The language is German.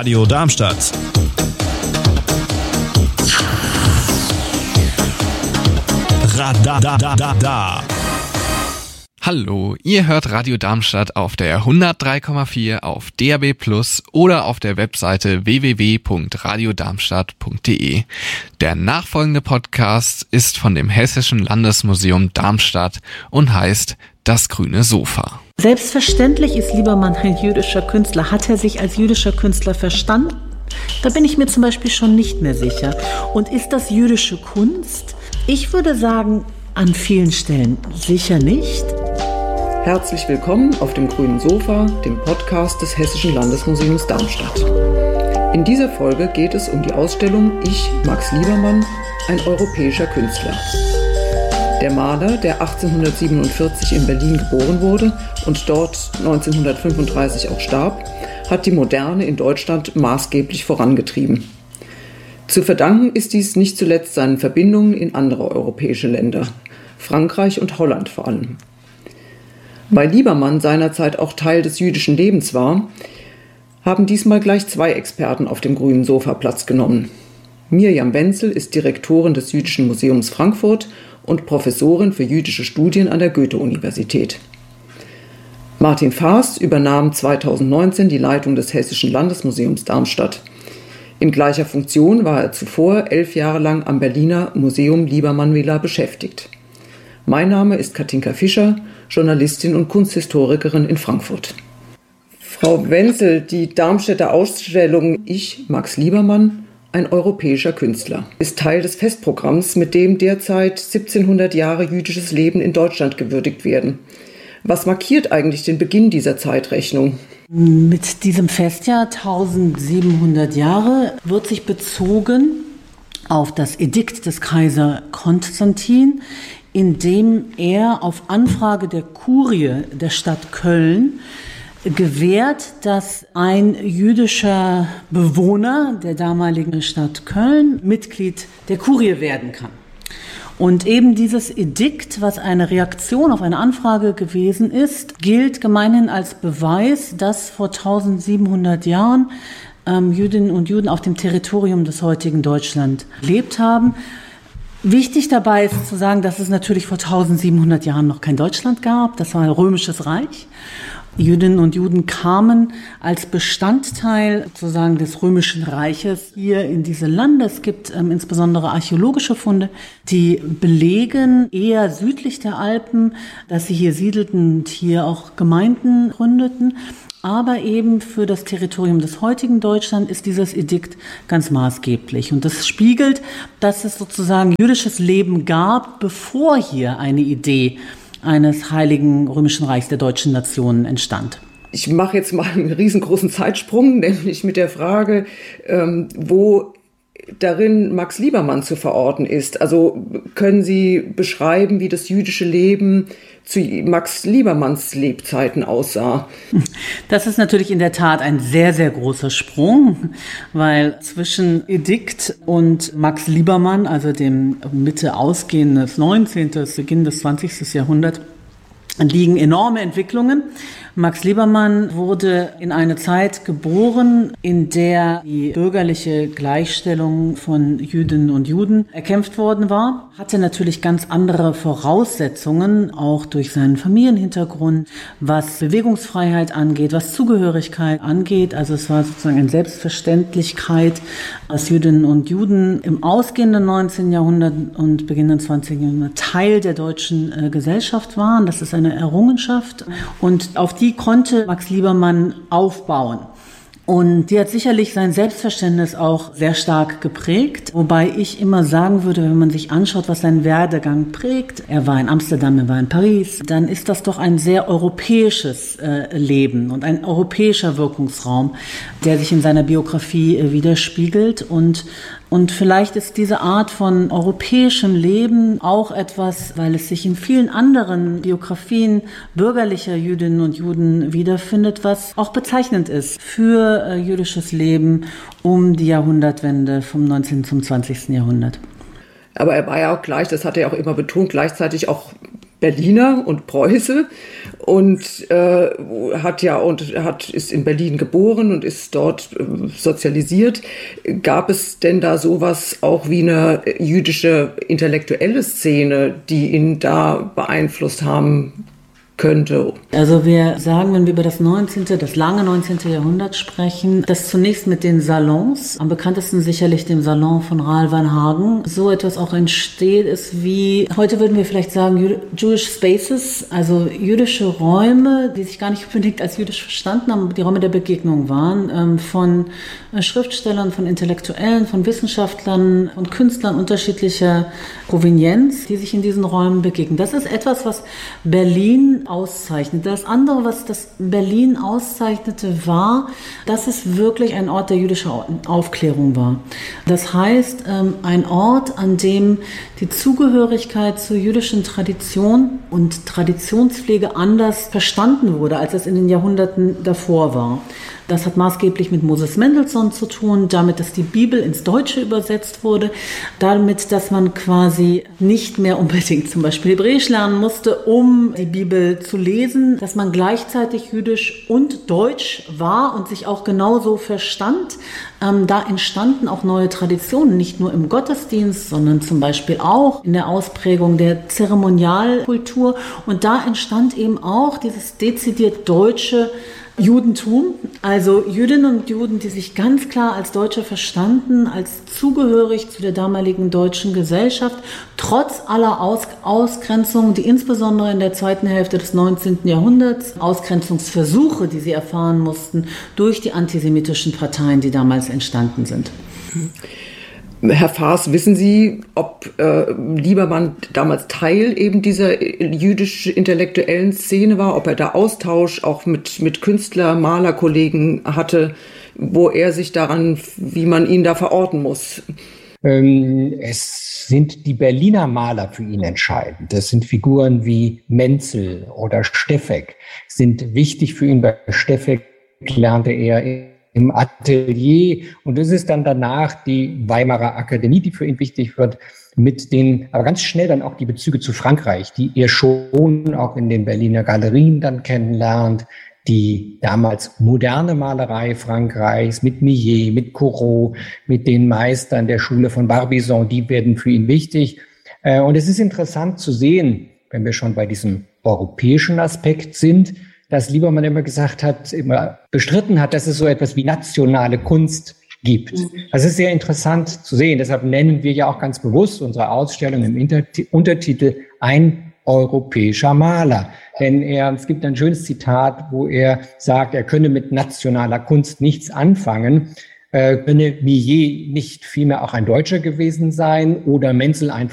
Radio Darmstadt. Radadadada. Hallo, ihr hört Radio Darmstadt auf der 103,4 auf DAB+ oder auf der Webseite www.radiodarmstadt.de. Der nachfolgende Podcast ist von dem Hessischen Landesmuseum Darmstadt und heißt Das grüne Sofa. Selbstverständlich ist Liebermann ein jüdischer Künstler. Hat er sich als jüdischer Künstler verstanden? Da bin ich mir zum Beispiel schon nicht mehr sicher. Und ist das jüdische Kunst? Ich würde sagen, an vielen Stellen sicher nicht. Herzlich willkommen auf dem grünen Sofa, dem Podcast des Hessischen Landesmuseums Darmstadt. In dieser Folge geht es um die Ausstellung Ich, Max Liebermann, ein europäischer Künstler. Der Maler, der 1847 in Berlin geboren wurde und dort 1935 auch starb, hat die Moderne in Deutschland maßgeblich vorangetrieben. Zu verdanken ist dies nicht zuletzt seinen Verbindungen in andere europäische Länder, Frankreich und Holland vor allem. Weil Liebermann seinerzeit auch Teil des jüdischen Lebens war, haben diesmal gleich zwei Experten auf dem grünen Sofa Platz genommen. Mirjam Wenzel ist Direktorin des Jüdischen Museums Frankfurt und Professorin für jüdische Studien an der Goethe-Universität. Martin Faas übernahm 2019 die Leitung des Hessischen Landesmuseums Darmstadt. In gleicher Funktion war er zuvor 11 Jahre lang am Berliner Museum Liebermann-Villa beschäftigt. Mein Name ist Katinka Fischer, Journalistin und Kunsthistorikerin in Frankfurt. Frau Wenzel, die Darmstädter Ausstellung Ich, Max Liebermann, ein europäischer Künstler, ist Teil des Festprogramms, mit dem derzeit 1700 Jahre jüdisches Leben in Deutschland gewürdigt werden. Was markiert eigentlich den Beginn dieser Zeitrechnung? Mit diesem Festjahr 1700 Jahre wird sich bezogen auf das Edikt des Kaiser Konstantin, in dem er auf Anfrage der Kurie der Stadt Köln gewährt, dass ein jüdischer Bewohner der damaligen Stadt Köln Mitglied der Kurie werden kann. Und eben dieses Edikt, was eine Reaktion auf eine Anfrage gewesen ist, gilt gemeinhin als Beweis, dass vor 1700 Jahren Jüdinnen und Juden auf dem Territorium des heutigen Deutschland gelebt haben. Wichtig dabei ist zu sagen, dass es natürlich vor 1700 Jahren noch kein Deutschland gab. Das war ein römisches Reich. Jüdinnen und Juden kamen als Bestandteil sozusagen des Römischen Reiches hier in diese Lande. Es gibt insbesondere archäologische Funde, die belegen, eher südlich der Alpen, dass sie hier siedelten und hier auch Gemeinden gründeten. Aber eben für das Territorium des heutigen Deutschland ist dieses Edikt ganz maßgeblich. Und das spiegelt, dass es sozusagen jüdisches Leben gab, bevor hier eine Idee eines Heiligen Römischen Reichs der deutschen Nationen entstand. Ich mache jetzt mal einen riesengroßen Zeitsprung, nämlich mit der Frage, wo darin Max Liebermann zu verorten ist. Also können Sie beschreiben, wie das jüdische Leben zu Max Liebermanns Lebzeiten aussah? Das ist natürlich in der Tat ein sehr, sehr großer Sprung, weil zwischen Edikt und Max Liebermann, also dem Mitte ausgehenden des 19., Beginn des 20. Jahrhunderts, liegen enorme Entwicklungen. Max Liebermann wurde in eine Zeit geboren, in der die bürgerliche Gleichstellung von Jüdinnen und Juden erkämpft worden war, hatte natürlich ganz andere Voraussetzungen, auch durch seinen Familienhintergrund, was Bewegungsfreiheit angeht, was Zugehörigkeit angeht. Also es war sozusagen eine Selbstverständlichkeit, dass Jüdinnen und Juden im ausgehenden 19. Jahrhundert und beginnenden 20. Jahrhundert Teil der deutschen Gesellschaft waren. Das ist eine Errungenschaft und auf die konnte Max Liebermann aufbauen. Und die hat sicherlich sein Selbstverständnis auch sehr stark geprägt, wobei ich immer sagen würde, wenn man sich anschaut, was seinen Werdegang prägt, er war in Amsterdam, er war in Paris, dann ist das doch ein sehr europäisches Leben und ein europäischer Wirkungsraum, der sich in seiner Biografie widerspiegelt und vielleicht ist diese Art von europäischem Leben auch etwas, weil es sich in vielen anderen Biografien bürgerlicher Jüdinnen und Juden wiederfindet, was auch bezeichnend ist für jüdisches Leben um die Jahrhundertwende vom 19. zum 20. Jahrhundert. Aber er war ja auch gleich, das hat er auch immer betont, gleichzeitig auch Berliner und Preuße und ist in Berlin geboren und ist dort sozialisiert. Gab es denn da sowas auch wie eine jüdische intellektuelle Szene, die ihn da beeinflusst haben könnte? Also wir sagen, wenn wir über das lange 19. Jahrhundert sprechen, dass zunächst mit den Salons, am bekanntesten sicherlich dem Salon von Rahl van Hagen, so etwas auch entsteht, ist wie, heute würden wir vielleicht sagen, Jewish Spaces, also jüdische Räume, die sich gar nicht unbedingt als jüdisch verstanden haben, die Räume der Begegnung waren, von Schriftstellern, von Intellektuellen, von Wissenschaftlern und Künstlern unterschiedlicher Provenienz, die sich in diesen Räumen begegnen. Das ist etwas, was Berlin auszeichnet. Das andere, was das Berlin auszeichnete, war, dass es wirklich ein Ort der jüdischen Aufklärung war. Das heißt, ein Ort, an dem die Zugehörigkeit zur jüdischen Tradition und Traditionspflege anders verstanden wurde, als es in den Jahrhunderten davor war. Das hat maßgeblich mit Moses Mendelssohn zu tun, damit, dass die Bibel ins Deutsche übersetzt wurde, damit, dass man quasi nicht mehr unbedingt zum Beispiel Hebräisch lernen musste, um die Bibel zu lesen, dass man gleichzeitig jüdisch und deutsch war und sich auch genauso verstand. Da entstanden auch neue Traditionen, nicht nur im Gottesdienst, sondern zum Beispiel auch in der Ausprägung der Zeremonialkultur. Und da entstand eben auch dieses dezidiert deutsche Judentum, also Jüdinnen und Juden, die sich ganz klar als Deutsche verstanden, als zugehörig zu der damaligen deutschen Gesellschaft, trotz aller Ausgrenzungen, die insbesondere in der zweiten Hälfte des 19. Jahrhunderts, Ausgrenzungsversuche, die sie erfahren mussten, durch die antisemitischen Parteien, die damals entstanden sind. Herr Faas, wissen Sie, ob Liebermann damals Teil eben dieser jüdisch-intellektuellen Szene war, ob er da Austausch auch mit Künstler-, Malerkollegen hatte, wo er sich daran, wie man ihn da verorten muss? Es sind die Berliner Maler für ihn entscheidend. Das sind Figuren wie Menzel oder Steffeck, sind wichtig für ihn. Bei Steffeck lernte er im Atelier, und es ist dann danach die Weimarer Akademie, die für ihn wichtig wird, aber ganz schnell dann auch die Bezüge zu Frankreich, die er schon auch in den Berliner Galerien dann kennenlernt, die damals moderne Malerei Frankreichs mit Millet, mit Corot, mit den Meistern der Schule von Barbizon, die werden für ihn wichtig. Und es ist interessant zu sehen, wenn wir schon bei diesem europäischen Aspekt sind, dass Liebermann immer bestritten hat, dass es so etwas wie nationale Kunst gibt. Das ist sehr interessant zu sehen. Deshalb nennen wir ja auch ganz bewusst unsere Ausstellung im Untertitel Ein europäischer Maler. Denn es gibt ein schönes Zitat, wo er sagt, er könne mit nationaler Kunst nichts anfangen. Könne Millet nicht vielmehr auch ein Deutscher gewesen sein oder Menzel ein